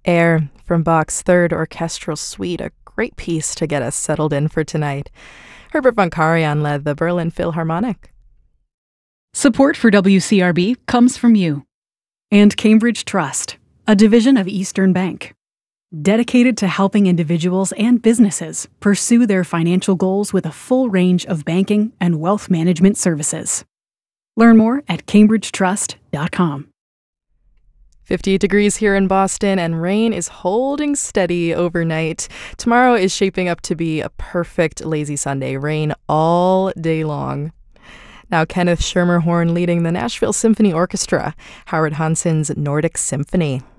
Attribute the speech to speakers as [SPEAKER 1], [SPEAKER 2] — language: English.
[SPEAKER 1] Air from Bach's Third Orchestral Suite, a great piece to get us settled in for tonight. Herbert von Karajan led the Berlin Philharmonic.
[SPEAKER 2] Support for WCRB comes from you and Cambridge Trust, a division of Eastern Bank, dedicated to helping individuals and businesses pursue their financial goals with a full range of banking and wealth management services. Learn more at cambridgetrust.com.
[SPEAKER 1] 58 degrees here in Boston, and rain is holding steady overnight. Tomorrow is shaping up to be a perfect lazy Sunday. Rain all day long. Now, Kenneth Schermerhorn leading the Nashville Symphony Orchestra, Howard Hanson's Nordic Symphony.